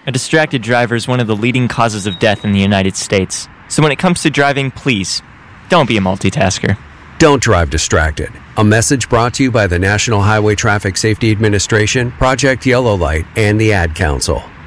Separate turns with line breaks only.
A distracted driver is one of the leading causes of death in the United States. So when it comes to driving, please, don't be a multitasker.
Don't drive distracted. A message brought to you by the National Highway Traffic Safety Administration, Project Yellow Light, and the Ad Council.